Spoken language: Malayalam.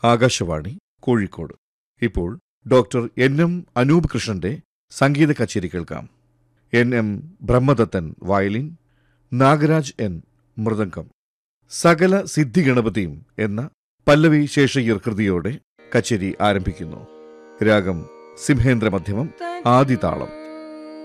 ആകാശവാണി കോഴിക്കോട്. ഇപ്പോൾ ഡോക്ടർ എൻ.എം. അനൂപ് കൃഷ്ണന്റെ സംഗീത കച്ചേരി കേൾക്കാം. എൻ.എം. Brahmadathan violin, Nagaraj N mridangam. സകല സിദ്ധി ഗണപതിയും എന്ന പല്ലവി ശേഷയ്യർ കൃതിയോടെ കച്ചേരി ആരംഭിക്കുന്നു. രാഗം സിംഹേന്ദ്ര മധ്യമം, ആദിതാളം.